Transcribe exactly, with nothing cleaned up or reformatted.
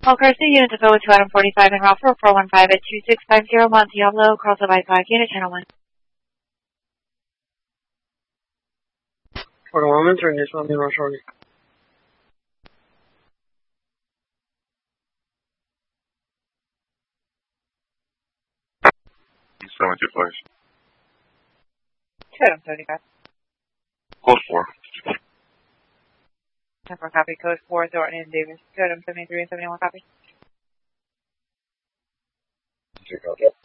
All cars to unit to go to item forty-five and Route four four one five at two six five zero Monte Diablo, Carlsbad by five, unit channel one. For the moment, turn this one in shortly. seventy, please. Two item seventy-five. Code four. ten four copy, code four, Thornton and Davis. Two item seventy-three and seventy-one copy. Check out, yep.